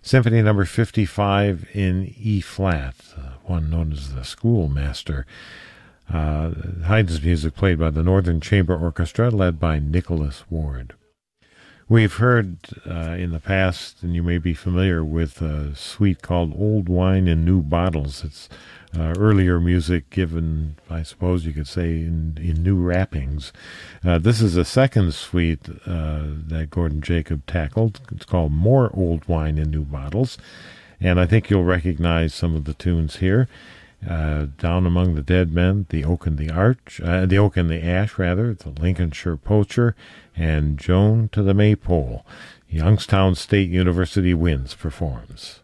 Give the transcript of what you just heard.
Symphony number 55 in E-flat, one known as the Schoolmaster. Haydn's music played by the Northern Chamber Orchestra, led by Nicholas Ward. We've heard in the past, and you may be familiar with a suite called Old Wine in New Bottles. It's earlier music given, I suppose you could say, in new wrappings. This is a second suite that Gordon Jacob tackled. It's called More Old Wine in New Bottles, and I think you'll recognize some of the tunes here. Down Among the Dead Men, The Oak and the Ash, the Lincolnshire Poacher, and Joan to the Maypole. Youngstown State University Winds performs.